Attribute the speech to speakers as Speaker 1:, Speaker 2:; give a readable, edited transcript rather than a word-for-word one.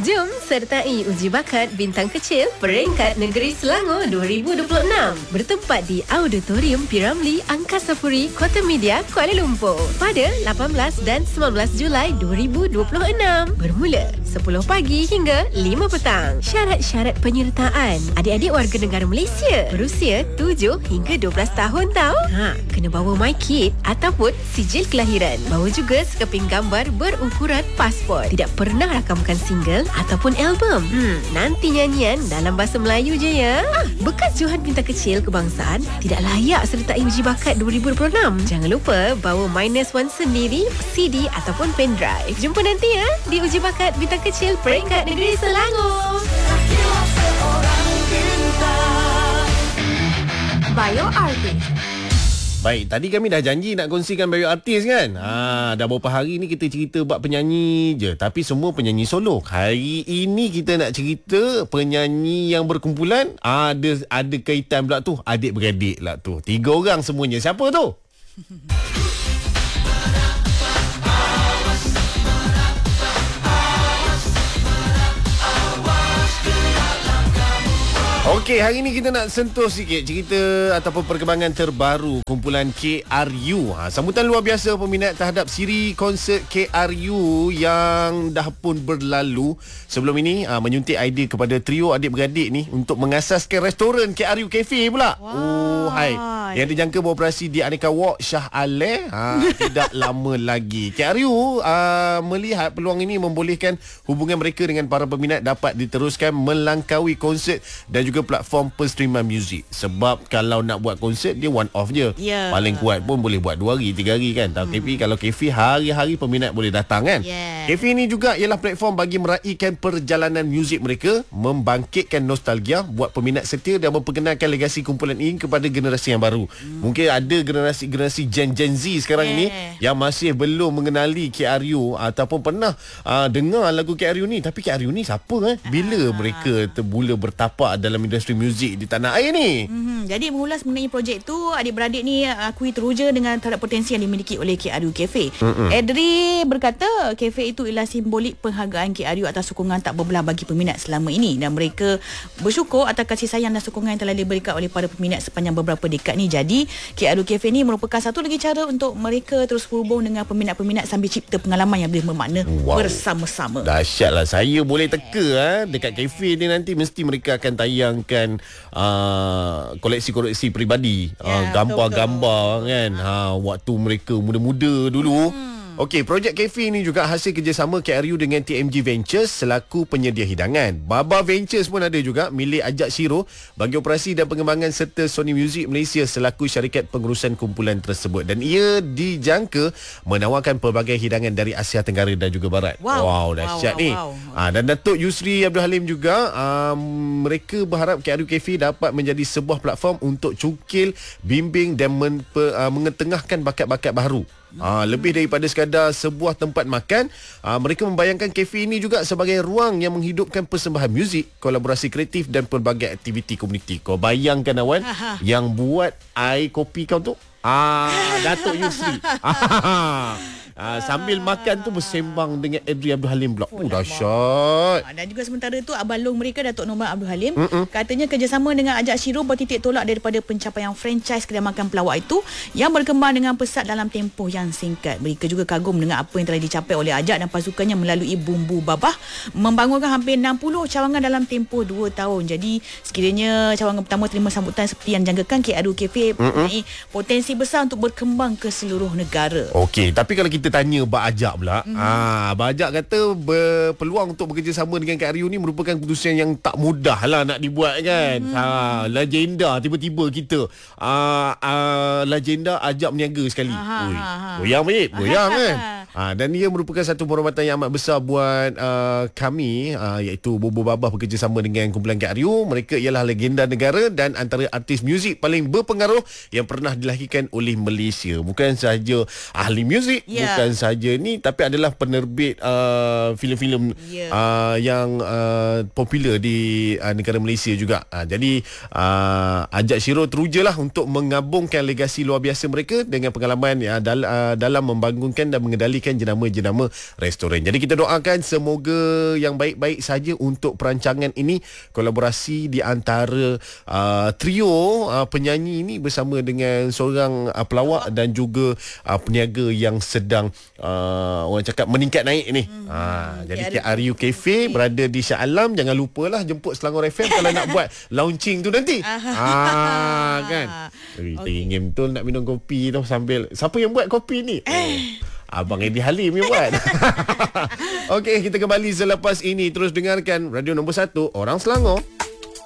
Speaker 1: Jom sertai uji bakat bintang kecil peringkat negeri Selangor 2026 bertempat di Auditorium Piramli Angkasa Puri, Kota Media, Kuala Lumpur pada 18 dan 19 Julai 2026 bermula 10 pagi hingga 5 petang. Syarat-syarat penyertaan: adik-adik warga negara Malaysia berusia 7 hingga 12 tahun tau. Kena bawa MyKid ataupun sijil kelahiran. Bawa juga sekeping gambar berukuran pasport. Tidak pernah rakamkan single ataupun album. Nanti nyanyian dalam bahasa Melayu je ya. Bekas Johan Bintang Kecil Kebangsaan tidak layak sertai uji bakat 2026. Jangan lupa bawa -1 sendiri, CD ataupun pendrive. Jumpa nanti ya di uji bakat Bintang Kecil peringkat negeri Selangor. Bio Artist.
Speaker 2: Baik, tadi kami dah janji nak kongsikan bio artis kan. Dah beberapa hari ni kita cerita buat penyanyi je, tapi semua penyanyi solo. Hari ini kita nak cerita penyanyi yang berkumpulan. Ada kaitan pula tu, adik-beradik lah tu. 3 orang semuanya. Siapa tu? Okey, hari ni kita nak sentuh sikit cerita ataupun perkembangan terbaru kumpulan KRU. Sambutan luar biasa peminat terhadap siri konsert KRU yang dah pun berlalu. Sebelum ini menyuntik idea kepada trio adik-beradik ni untuk mengasaskan restoran KRU Cafe pula. Oh, hai. Yang dijangka beroperasi di Aneka Walk Shah Alam tidak lama lagi. KRU melihat peluang ini membolehkan hubungan mereka dengan para peminat dapat diteruskan melangkaui konsert dan juga platform penstreaman muzik. Sebab kalau nak buat konsert dia one off je. Paling kuat pun boleh buat 2 hari 3 hari kan. Tapi kalau cafe hari-hari peminat boleh datang kan. Cafe ni juga ialah platform bagi meraihkan perjalanan muzik mereka, membangkitkan nostalgia buat peminat setia dan memperkenalkan legasi kumpulan ini kepada generasi yang baru. Mungkin ada generasi Gen Z sekarang ini yang masih belum mengenali KRU ataupun pernah dengar lagu KRU ni. Tapi KRU ni siapa bila mereka termula bertapak dalam industri muzik di tanah air ni.
Speaker 3: Jadi mengulas mengenai projek tu, adik-beradik ni akui teruja dengan terhadap potensi yang dimiliki oleh KRU Cafe. Edri berkata kafe itu ialah simbolik penghargaan KRU atas sokongan tak berbelah bagi peminat selama ini, dan mereka bersyukur atas kasih sayang dan sokongan yang telah diberikan oleh para peminat sepanjang beberapa dekad ni. Jadi KRU Cafe ni merupakan satu lagi cara untuk mereka terus berhubung dengan peminat-peminat sambil cipta pengalaman yang boleh bermakna bersama-sama.
Speaker 2: Dahsyatlah. Saya boleh teka dekat kafe ni nanti mesti mereka akan tayangkan koleksi-koleksi peribadi, gambar-gambar kan, waktu mereka muda-muda dulu. Okey, projek kafe ni juga hasil kerjasama KRU dengan TMG Ventures selaku penyedia hidangan. Baba Ventures pun ada juga milik Ajak Shiro bagi operasi dan pengembangan, serta Sony Music Malaysia selaku syarikat pengurusan kumpulan tersebut. Dan ia dijangka menawarkan pelbagai hidangan dari Asia Tenggara dan juga Barat. Wow, dahsyat ni. Dan Datuk Yusri Abdul Halim juga mereka berharap KRU Cafe dapat menjadi sebuah platform untuk cukil, bimbing dan mengetengahkan bakat-bakat baru. Lebih daripada sekadar sebuah tempat makan, mereka membayangkan kafe ini juga sebagai ruang yang menghidupkan persembahan muzik, kolaborasi kreatif dan pelbagai aktiviti komuniti. Kau bayangkan awan yang buat air kopi kau tu Datuk Yusri. Sambil makan tu bersembang dengan Edri Abdul Halim pula. Dahsyat.
Speaker 3: Dan juga sementara tu abang long mereka, Datuk Norman Abdul Halim, katanya kerjasama dengan Ajak Shiro bertitik tolak daripada pencapaian franchise kedai makan pelawak itu yang berkembang dengan pesat dalam tempoh yang singkat. Mereka juga kagum dengan apa yang telah dicapai oleh Ajak dan pasukannya melalui Bumbu Babah, membangunkan hampir 60 cawangan dalam tempoh 2 tahun. Jadi sekiranya cawangan pertama terima sambutan seperti yang dijangkakan, KRU Cafe mempunyai potensi besar untuk berkembang ke seluruh negara.
Speaker 2: Okey, tapi kalau kita tanya Abang Ajak pula, Abang Ajak kata berpeluang untuk bekerjasama dengan KRU ni merupakan keputusan yang tak mudah lah nak dibuat kan. Legenda tiba-tiba kita legenda Ajak berniaga sekali. Goyang baik, goyang kan. Dan ia merupakan satu penghormatan yang amat besar buat kami, iaitu Bumbu Babah bekerjasama dengan kumpulan KRU. Mereka ialah legenda negara dan antara artis muzik paling berpengaruh yang pernah dilahirkan oleh Malaysia. Bukan sahaja ahli muzik, bukan bukan saja ni, tapi adalah penerbit filem-filem yang popular di negara Malaysia juga. Jadi Ajak Shiro terujalah untuk mengabungkan legasi luar biasa mereka dengan pengalaman dalam membangunkan dan mengendalikan jenama-jenama restoran. Jadi kita doakan semoga yang baik-baik saja untuk perancangan ini, kolaborasi di antara trio penyanyi ini bersama dengan seorang pelawak dan juga peniaga yang sedang orang cakap meningkat naik ni. Jadi KRU Cafe berada di Shah Alam. Jangan lupalah jemput Selangor FM kalau nak buat launching tu nanti. Kan. Teringin betul nak minum kopi tu sambil. Siapa yang buat kopi ni? Abang Eddie Halim yang buat. Okey, kita kembali selepas ini. Terus dengarkan Radio Nombor 1 Orang Selangor.